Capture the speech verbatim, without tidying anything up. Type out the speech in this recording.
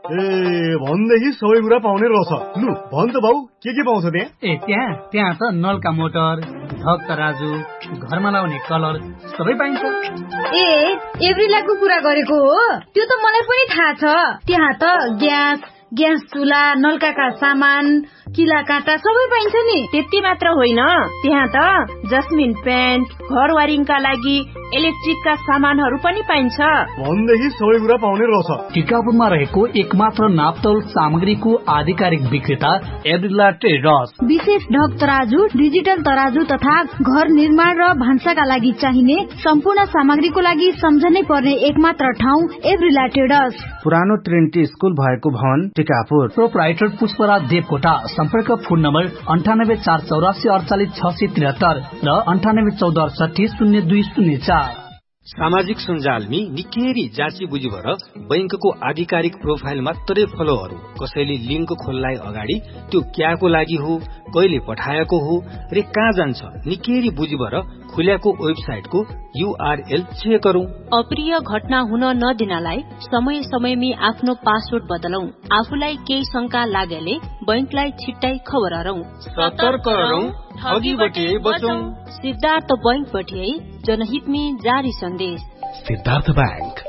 ए भन्देखि सबै कुरा पाउने रहेछ। लु भन् त बाउ, के के पाउँछ त्यहाँ? ए त्यहाँ त्यहाँ त नलका मोटर, ढक तराजु, घरमा लाउने कलर सबै पाइन्छ। ए एभ्रिलाको कुरा गरेको हो? त्यो त मलाई पनि थाहा छ। त्यहाँ त ग्यास ग्यास चुला, नलकाका सामान, किला काँटा सबै पाइन्छ नि। त्यति मात्र होइन, त्यहाँ त जस्मिन पेन्ट, घर वायरिङका लागि इलेक्ट्रिकका सामानहरू पनि पाइन्छ। भन्देखि सबै कुरा पाउने रहेछ। टिकापुरमा रहेको एकमात्र नापतौल सामग्रीको आधिकारिक विक्रेता एभ्रिला ट्रेडर्स। विशेष ढक तराजु, डिजिटल तराजु तथा घर निर्माण र भान्साका लागि चाहिने सम्पूर्ण सामग्रीको लागि सम्झनै पर्ने एकमात्र ठाउँ एभ्रिला ट्रेडर्स। पुरानो ट्रिनिटी स्कुल भएको भवन टिकापुर। प्रोप्राइटर पुष्पराज देवकोटा। सम्पर्क फोन नम्बर अन्ठानब्बे चार चौरासी अडचालिस छ सय त्रिहत्तर र अन्ठानब्बे चौध अडसठी शून्य दुई शून्य चार। सामाजिक सञ्जालमी निकै जाँची बुझी भएर बैंकको आधिकारिक प्रोफाइल मात्रै फलोहरू। कसैले लिङ्क खोल्लाई अगाडि त्यो क्याको लागि हो, कहिले पठाएको हो रे कहाँ जान्छ निकै बुझी भएर खुल्याको वेबसाइटको युआरएल चेक गरौं। अप्रिय घटना हुन नदिनलाई समय समयमै आफ्नो पासवर्ड बदलौं। आफूलाई केही शंका लागेले बैंकलाई छिट्टै खबर गरौं। सतर्क रहौं, ठगीबटे बचौं। सिद्धार्थ बैंक बटिए जनहित में जारी संदेश। सिद्धार्थ बैंक।